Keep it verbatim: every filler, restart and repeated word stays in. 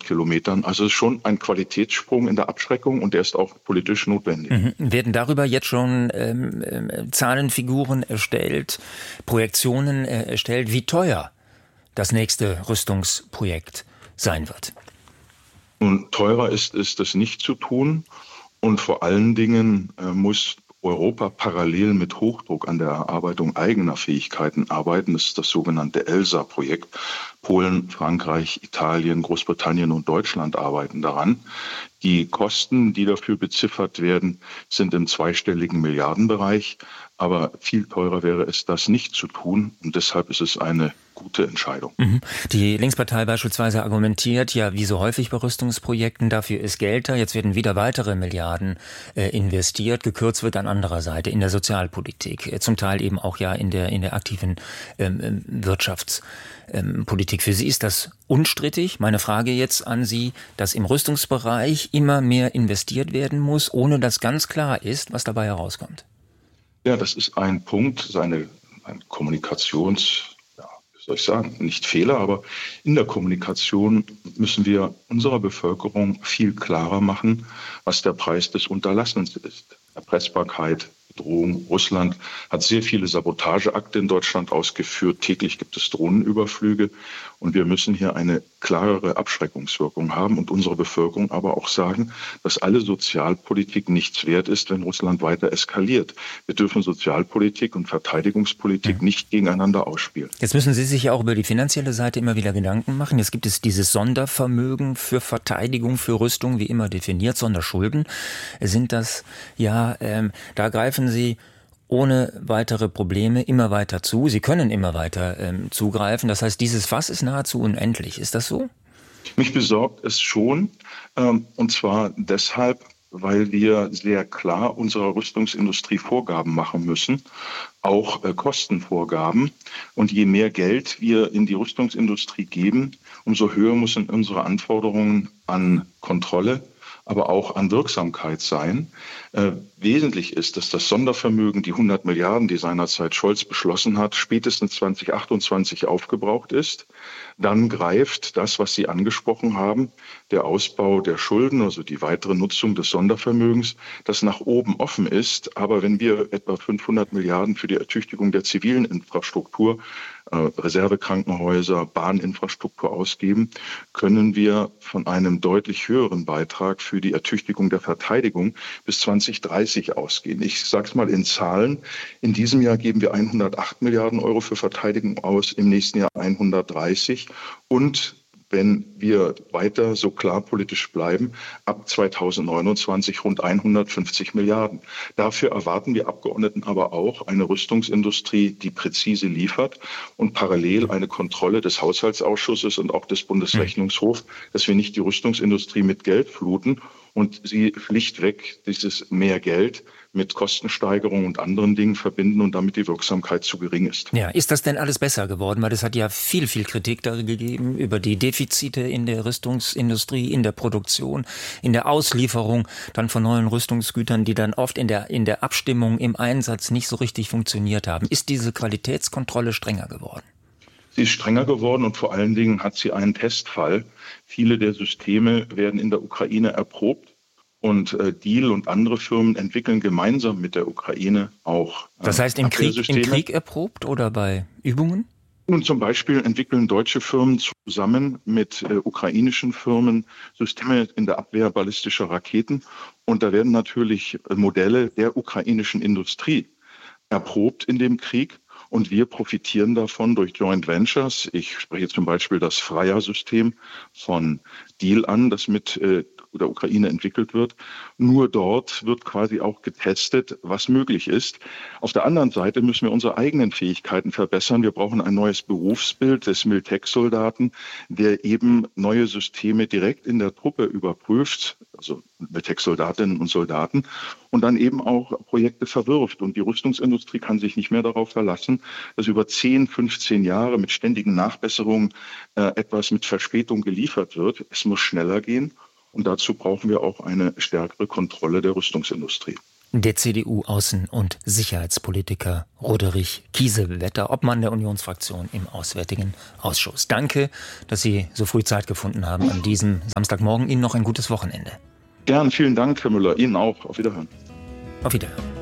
Kilometern. Also es ist schon ein Qualitätssprung in der Abschreckung und der ist auch politisch notwendig. Mhm. Werden darüber jetzt schon ähm, äh, Zahlenfiguren erstellt, Projektionen äh, erstellt, wie teuer das nächste Rüstungsprojekt sein wird? Nun, teurer ist es, das nicht zu tun. Und vor allen Dingen äh, muss Europa parallel mit Hochdruck an der Erarbeitung eigener Fähigkeiten arbeiten. Das ist das sogenannte ELSA-Projekt. Polen, Frankreich, Italien, Großbritannien und Deutschland arbeiten daran. Die Kosten, die dafür beziffert werden, sind im zweistelligen Milliardenbereich. Aber viel teurer wäre es, das nicht zu tun. Und deshalb ist es eine gute Entscheidung. Mhm. Die Linkspartei beispielsweise argumentiert ja, wie so häufig bei Rüstungsprojekten, dafür ist Geld da. Jetzt werden wieder weitere Milliarden äh, investiert. Gekürzt wird an anderer Seite in der Sozialpolitik. Äh, zum Teil eben auch ja in der, in der aktiven ähm, Wirtschaftspolitik. Ähm, Für Sie ist das unstrittig. Meine Frage jetzt an Sie, dass im Rüstungsbereich immer mehr investiert werden muss, ohne dass ganz klar ist, was dabei herauskommt. Ja, das ist ein Punkt, seine ein Kommunikations, ja, wie soll ich sagen, nicht Fehler, aber in der Kommunikation müssen wir unserer Bevölkerung viel klarer machen, was der Preis des Unterlassens ist. Erpressbarkeit, Bedrohung. Russland hat sehr viele Sabotageakte in Deutschland ausgeführt. Täglich gibt es Drohnenüberflüge. Und wir müssen hier eine klarere Abschreckungswirkung haben und unserer Bevölkerung aber auch sagen, dass alle Sozialpolitik nichts wert ist, wenn Russland weiter eskaliert. Wir dürfen Sozialpolitik und Verteidigungspolitik Mhm. nicht gegeneinander ausspielen. Jetzt müssen Sie sich ja auch über die finanzielle Seite immer wieder Gedanken machen. Jetzt gibt es dieses Sondervermögen für Verteidigung, für Rüstung, wie immer definiert, Sonderschulden. Sind das, ja, ähm, da greifen Sie ohne weitere Probleme immer weiter zu. Sie können immer weiter ähm, zugreifen. Das heißt, dieses Fass ist nahezu unendlich. Ist das so? Mich besorgt es schon, ähm, und zwar deshalb, weil wir sehr klar unserer Rüstungsindustrie Vorgaben machen müssen, auch äh, Kostenvorgaben. Und je mehr Geld wir in die Rüstungsindustrie geben, umso höher müssen unsere Anforderungen an Kontrolle, aber auch an Wirksamkeit sein. Äh, wesentlich ist, dass das Sondervermögen, die hundert Milliarden, die seinerzeit Scholz beschlossen hat, spätestens zwanzig achtundzwanzig aufgebraucht ist. Dann greift das, was Sie angesprochen haben, der Ausbau der Schulden, also die weitere Nutzung des Sondervermögens, das nach oben offen ist. Aber wenn wir etwa fünfhundert Milliarden für die Ertüchtigung der zivilen Infrastruktur, äh, Reservekrankenhäuser, Bahninfrastruktur ausgeben, können wir von einem deutlich höheren Beitrag für die Ertüchtigung der Verteidigung bis zwanzig dreißig ausgehen. Ich sage es mal in Zahlen. In diesem Jahr geben wir hundertacht Milliarden Euro für Verteidigung aus, im nächsten Jahr hundertdreißig. Und wenn wir weiter so klar politisch bleiben, ab zweitausendneunundzwanzig rund hundertfünfzig Milliarden. Dafür erwarten wir Abgeordneten aber auch eine Rüstungsindustrie, die präzise liefert und parallel eine Kontrolle des Haushaltsausschusses und auch des Bundesrechnungshofs, dass wir nicht die Rüstungsindustrie mit Geld fluten und sie schlichtweg dieses mehr Geld mit Kostensteigerungen und anderen Dingen verbinden und damit die Wirksamkeit zu gering ist. Ja, ist das denn alles besser geworden? Weil es hat ja viel, viel Kritik da gegeben über die Defizite in der Rüstungsindustrie, in der Produktion, in der Auslieferung dann von neuen Rüstungsgütern, die dann oft in der, in der Abstimmung, im Einsatz nicht so richtig funktioniert haben. Ist diese Qualitätskontrolle strenger geworden? Sie ist strenger geworden und vor allen Dingen hat sie einen Testfall. Viele der Systeme werden in der Ukraine erprobt. Und äh, Diehl und andere Firmen entwickeln gemeinsam mit der Ukraine auch äh, Das heißt im Krieg, im Krieg erprobt oder bei Übungen? Nun, zum Beispiel entwickeln deutsche Firmen zusammen mit äh, ukrainischen Firmen Systeme in der Abwehr ballistischer Raketen. Und da werden natürlich äh, Modelle der ukrainischen Industrie erprobt in dem Krieg. Und wir profitieren davon durch Joint Ventures. Ich spreche zum Beispiel das Freya-System von Diehl an, das mit äh, der Ukraine entwickelt wird. Nur dort wird quasi auch getestet, was möglich ist. Auf der anderen Seite müssen wir unsere eigenen Fähigkeiten verbessern. Wir brauchen ein neues Berufsbild des Miltech-Soldaten, der eben neue Systeme direkt in der Truppe überprüft, also Miltech-Soldatinnen und Soldaten, und dann eben auch Projekte verwirft. Und die Rüstungsindustrie kann sich nicht mehr darauf verlassen, dass über zehn, fünfzehn Jahre mit ständigen Nachbesserungen äh, etwas mit Verspätung geliefert wird. Es muss schneller gehen. Und dazu brauchen wir auch eine stärkere Kontrolle der Rüstungsindustrie. Der C D U-Außen- und Sicherheitspolitiker Roderich Kiesewetter, Obmann der Unionsfraktion im Auswärtigen Ausschuss. Danke, dass Sie so früh Zeit gefunden haben an diesem Samstagmorgen. Ihnen noch ein gutes Wochenende. Gern, vielen Dank, Herr Müller. Ihnen auch. Auf Wiederhören. Auf Wiederhören.